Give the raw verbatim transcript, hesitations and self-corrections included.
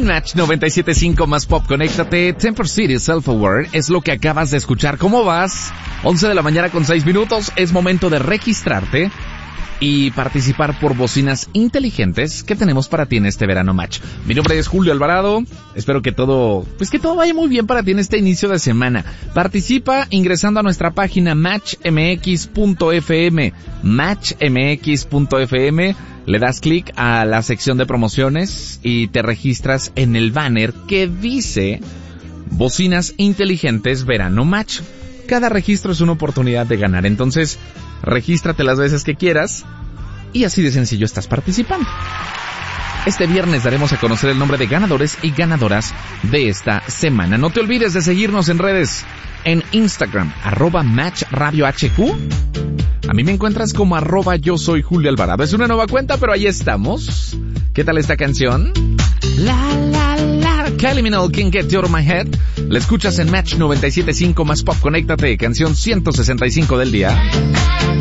En Match noventa y siete punto cinco más pop, conéctate. Temper City Self-Aware es lo que acabas de escuchar. ¿Cómo vas? once de la mañana con seis minutos. Es momento de registrarte y participar por bocinas inteligentes que tenemos para ti en este verano Match. Mi nombre es Julio Alvarado. Espero que todo, pues que todo vaya muy bien para ti en este inicio de semana. Participa ingresando a nuestra página match m x punto f m. match m x punto f m. Le das clic a la sección de promociones y te registras en el banner que dice Bocinas Inteligentes Verano Match. Cada registro es una oportunidad de ganar, entonces regístrate las veces que quieras y así de sencillo estás participando. Este viernes daremos a conocer el nombre de ganadores y ganadoras de esta semana. No te olvides de seguirnos en redes, en Instagram, arroba Match Radio H Q. A mí me encuentras como arroba yo soy Julio Alvarado. Es una nueva cuenta, pero ahí estamos. ¿Qué tal esta canción? La, la, la. Kylie Minogue, Can't Get You Out of My Head. La escuchas en Match noventa y siete punto cinco más pop. Conéctate, canción ciento sesenta y cinco del día.